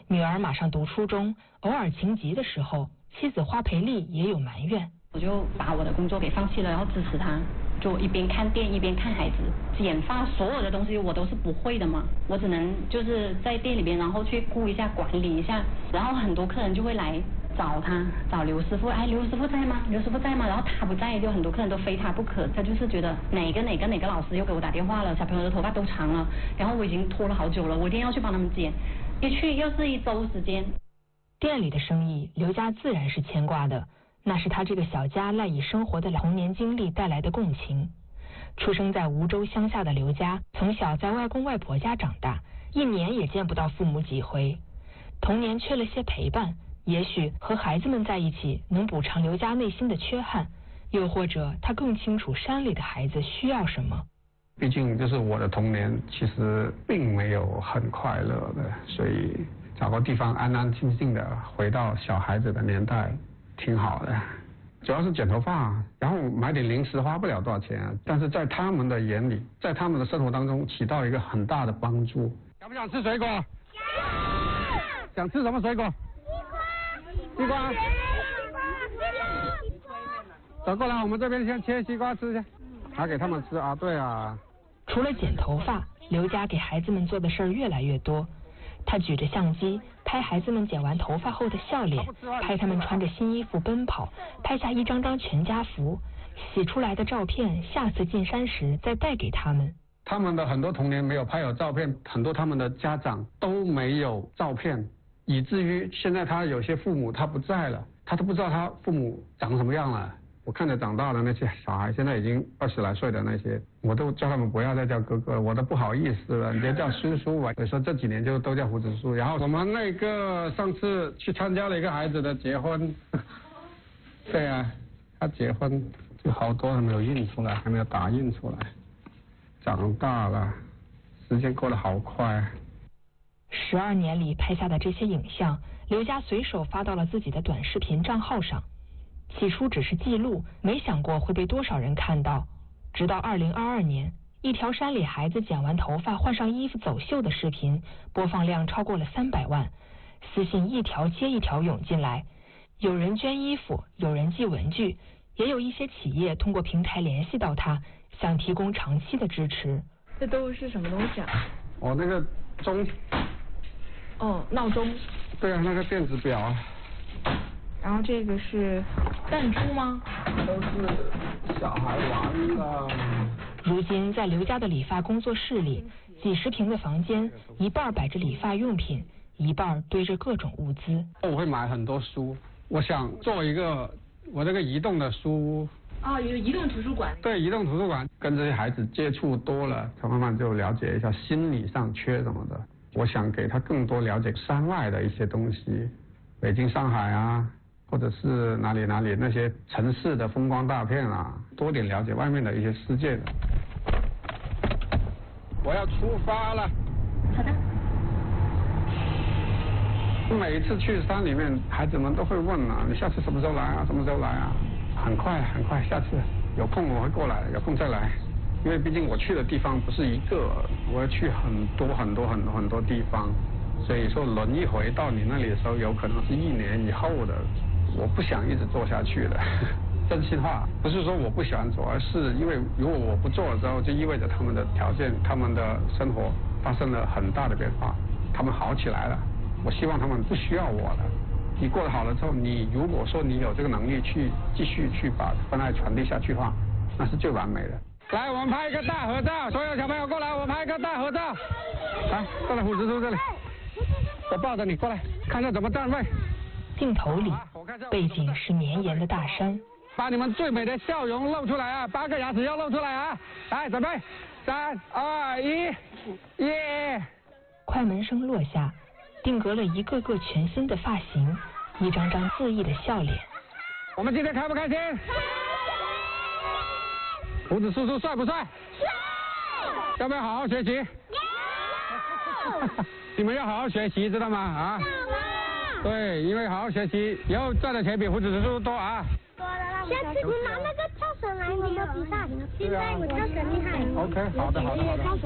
女儿马上读初中，偶尔情急的时候，妻子花培丽也有埋怨。 我就把我的工作给放弃了，然后支持他，就一边看店一边看孩子。剪发所有的东西我都是不会的嘛，我只能就是在店里边，然后去顾一下管理一下，然后很多客人就会来找刘师傅，哎，刘师傅在吗？刘师傅在吗？然后他不在，就很多客人都非他不可，他就是觉得哪个老师又给我打电话了，小朋友的头发都长了，然后我已经拖了好久了，我一定要去帮他们剪，一去又是1周时间。 店里的生意，刘家自然是牵挂的，那是他这个小家赖以生活的童年经历带来的共情。出生在梧州乡下的刘家，从小在外公外婆家长大，1年也见不到父母几回，童年缺了些陪伴。也许和孩子们在一起能补偿刘家内心的缺憾，又或者他更清楚山里的孩子需要什么。 毕竟就是我的童年其实并没有很快乐的，所以找个地方安安静静的回到小孩子的年代挺好的。主要是剪头发，然后买点零食花不了多少钱，但是在他们的眼里，在他们的生活当中起到一个很大的帮助。想不想吃水果？想吃什么水果？西瓜。走过来，我们这边先切西瓜吃去，拿给他们吃啊。对啊。 除了剪头发，刘家给孩子们做的事儿越来越多。他举着相机拍孩子们剪完头发后的笑脸，拍他们穿着新衣服奔跑，拍下一张张全家福，洗出来的照片，下次进山时再带给他们。 他们的很多童年没有拍有照片，很多他们的家长都没有照片，以至于现在他有些父母他不在了，他都不知道他父母长什么样了。我看着长大的那些小孩，现在已经20来岁的那些，我都叫他们不要再叫哥哥了，我都不好意思了，你别叫叔叔吧。所以说这几年就都叫胡子叔。然后我们那个上次去参加了一个孩子的结婚，对啊，他结婚就好多还没有印出来，还没有打印出来。长大了，时间过得好快。 12年里拍下的这些影像，刘家随手发到了自己的短视频账号上。起初只是记录，没想过会被多少人看到。直到2022年，一条山里孩子剪完头发换上衣服走秀的视频，播放量超过了300万，私信一条接一条涌进来。有人捐衣服，有人寄文具，也有一些企业通过平台联系到他，想提供长期的支持。 这都是什么东西啊？ 那个钟。 哦，闹钟。 对啊，那个电子表啊。 然后这个是弹珠吗？ 都是小孩玩的。 如今在刘家的理发工作室里，几十平的房间，一半摆着理发用品，一半堆着各种物资。 我会买很多书，我想做一个我这个移动的书屋。 有移动图书馆。 对，移动图书馆，跟这些孩子接触多了，他慢慢就了解一下心理上缺什么的。我想给他更多了解山外的一些东西，北京、上海啊。或者是哪里那些城市的风光大片啊，多点了解外面的一些世界的。我要出发了。 好的。 每一次去山里面，孩子们都会问啊，你下次什么时候来啊？什么时候来啊？很快，下次有空我会过来，有空再来。因为毕竟我去的地方不是一个，我要去很多地方，所以说轮一回到你那里的时候，有可能是1年以后的。我不想一直做下去的，真心话，不是说我不喜欢做，而是因为如果我不做了之后，就意味着他们的条件、他们的生活发生了很大的变化，他们好起来了。我希望他们不需要我了。你过得好了之后，你如果说你有这个能力去继续去把关爱传递下去的话，那是最完美的。来，我们拍一个大合照，所有小朋友过来，我们拍一个大合照。来，过来，胡子叔这里，我抱着你过来，看看怎么站位。 镜头里，背景是绵延的大山。 把你们最美的笑容露出来啊！8个牙齿要露出来啊！来，准备，3、2、1，耶！ 快门声落下，定格了一个个全新的发型，一张张恣意的笑脸。 我们今天开不开心？胡子叔叔帅不帅？ 帅！ 要不要好好学习？你们要好好学习，知道吗？啊？对，因为好好学习，以后赚的钱比胡子叔叔多啊。 下次你拿那个跳绳来，我们比赛。现在我跳绳厉害。 OK， 好的。